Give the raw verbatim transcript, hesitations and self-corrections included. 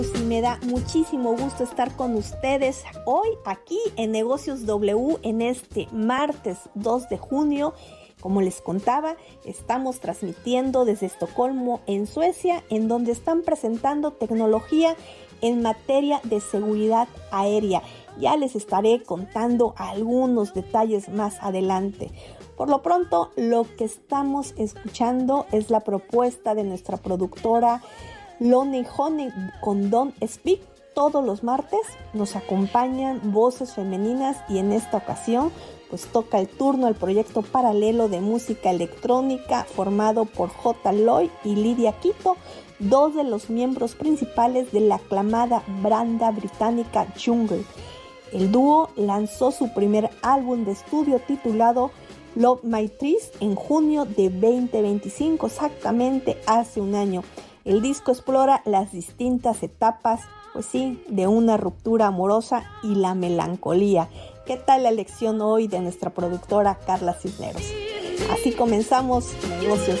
Me da muchísimo gusto estar con ustedes hoy aquí en Negocios W en este martes dos de junio. Como les contaba, estamos transmitiendo desde Estocolmo, en Suecia, en donde están presentando tecnología en materia de seguridad aérea. Ya les estaré contando algunos detalles más adelante. Por lo pronto, lo que estamos escuchando es la propuesta de nuestra productora Lone Honey con Don't Speak. Todos los martes nos acompañan voces femeninas y en esta ocasión pues toca el turno al proyecto paralelo de música electrónica formado por J. Lloyd y Lidia Quito, dos de los miembros principales de la aclamada banda británica Jungle. El dúo lanzó su primer álbum de estudio titulado Love My Trees en junio de veinte veinticinco, exactamente hace un año. El disco explora las distintas etapas, pues sí, de una ruptura amorosa y la melancolía. ¿Qué tal la elección hoy de nuestra productora Carla Cisneros? Así comenzamos Negocios